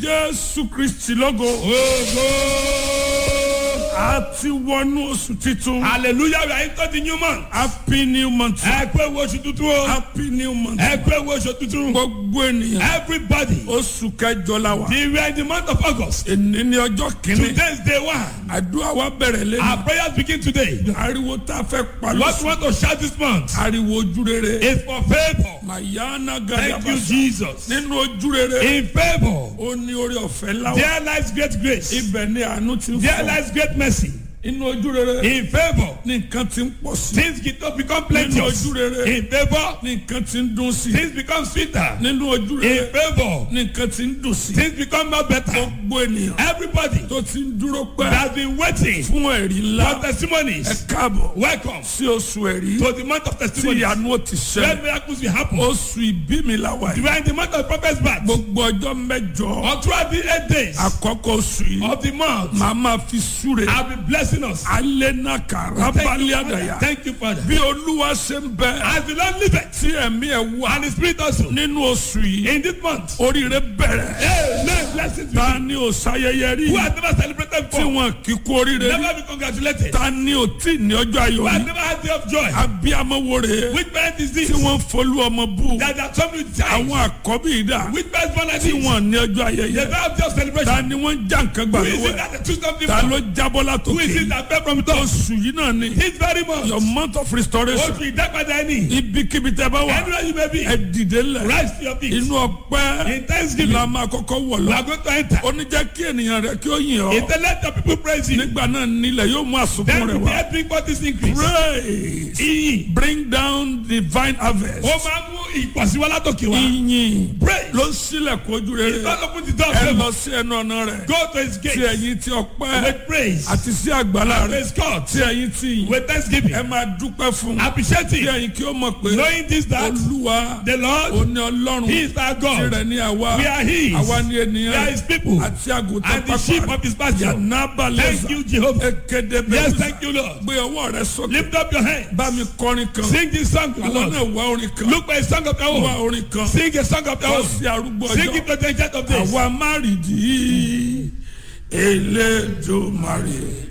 Jésù Kristi lógo. Àti wọnú oṣù titun. Hallelujah, we are into the new month. Happy new month. Ẹ kú ewu oṣù tuntun o. Happy new month. Ẹ kú ewu oṣù tuntun. Gbogbo ènìyàn. Everybody. Oṣù kẹjọ la wà. We are in the month of August. Èní ni ọjọ́ kìíní. Today is day 1. Àdúrà wa bẹ̀rẹ̀ lẹ́nu. Our prayers begin today. Ariwo tá a fẹ́ pa lóṣù. What we want to shout this month Ariwo ojú rere. is for favor. Mayana Thank you, Gadabasa. Jesus. Nínú ojú rere. In favor, Ó ní orí ọ̀fẹ́ láwà. there lies great grace. Ibẹ̀ ni àánú ti ń There fọ́. lies great mercy. Inú ojú rere. In favor, Ní nǹkan ti ń pọ̀ sí. things become Nínú plenteous. ojú rere. In favor, Ní nǹkan ti ń dún sí. things become sweeter. Nínú ojú In rere. favor, Ní nǹkan ti ń dùn sí. things become more better. Gbogbo ènìyàn Everybody tó ti ń dúró that pẹ́ has been waiting fún ẹ̀rí ńlá. for testimonies, Ẹ káàbọ̀ welcome sí oṣù ẹ̀rí. to the month of Tí testimonies. ìyanu ó ti Where ṣẹlẹ̀. miracles will happen. Oṣù ìbí mi la wà We yìí. are in the month of prophet's birth. Gbogbo ọjọ́ mẹ́jọ. Or throughout the 8 days Àkọ́kọ́ oṣù yìí. of the month, Màá máa fi súre. I'll be blessing us. Alẹ́ náà kàrá Thank you, balẹ̀ Father. àdàyà. Thank you, Father. Bí Olúwa ṣe ń bẹ. As the Lord liveth, Tí ẹ̀mí ẹ̀ wà and the Spirit also, nínú oṣù yìí. in this month, Oríire bẹ̀rẹ̀. amen, blessings to Ta you. ni ò ṣayẹyẹ rí? Who has never celebrated Tí before, wọn kì í kú oríire rí. never been congratulated, Ta ni ò tí ní ọjọ́ ayọ̀ who has rí? never had day of joy, Abíamọ wo rèé? which parent is this, Tí wọ́n folú ọmọ bú. that are somebody child, Àwọn àkọ́bí ìdá. which parent born like Tí this, wọ́n ní ọjọ́ they ayẹyẹ. don't have just Ta celebration. ni wọ́n já nǹkan gbà Who is lọ́wọ́ it ẹ̀? that they choose something Ta from? ló jábọ́ Who is látòkè? it that fell from the top? Oṣù yìí náà ni. This very Your month, month of restoration. oṣù ìdápadà ẹni, Ibikíbi tẹ́ bá wà. anywhere you may be, Ẹ dìde lẹ̀. rise to your feet. Inú ọpẹ́ In thanksgiving, la máa kọ́kọ́ wọ̀ we lọ. are going to enter. Ó ní jẹ́ kí ènìyàn rẹ̀ kí ó yìn If ọ́. they let the people praise you, Nígbà náà nílẹ̀ yóò mú àsùnkún then rẹ̀ the wá. earth bring forth this increase. Praise. Ìyìn, Bring down divine harvest. ó máa mú ìpọ̀síwá látòkè wá. Ìyìn Praise. ló ń sílẹ̀kùn ojú rere. God open the door Ẹ for lọ you. sí ẹnu ọ̀nà rẹ̀. Go to his Tí gate ẹ̀yin ti ọpẹ́ with praise. àti sí àgbàlá And rẹ̀. praise God Tí ẹ̀yin ti yìn. with thanksgiving. Ẹ máa dúpẹ́ fún. Appreciate Tí him. ẹ̀yin kí ó mọ̀ pé Knowing this that Olúwa the Lord, ó ní Ọlọ́run. he is our God. Tirẹ̀ ní àwa. We are his. Àwa ní We are ènìyàn. his people. Àti àgùntàn And the sheep of his pasture. Yanaba lẹ́sà. Thank you, Jehovah. Ekedebe. Yes, thank you, Lord. Gbé ọwọ́ rẹ sókè. Lift up your hands. Bá mi kọrin kan. Sing this song to the Àwọn Lord. náà wá orin kan. Look for a song of your Wá own. orin kan. Sing a song of your Kọ́ own. sí arúgbó Sing ọjọ́. it to the ancient of days. Àwa má rìdí Elédùmarè.